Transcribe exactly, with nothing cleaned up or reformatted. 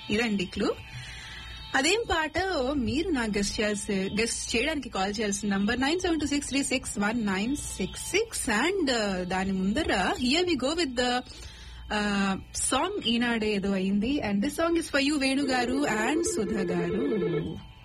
ఇదండి క్లూ. అదేం పాట మీరు నాకు గెస్ట్ చేయాల్సి గెస్ట్ చేయడానికి కాల్ చేయాల్సిన number nine seven two six three six one nine six six and దాని ముందర here we go with the song ఈనాడే ఏదో అయింది and this song is for you Venu గారు అండ్ సుధా గారు.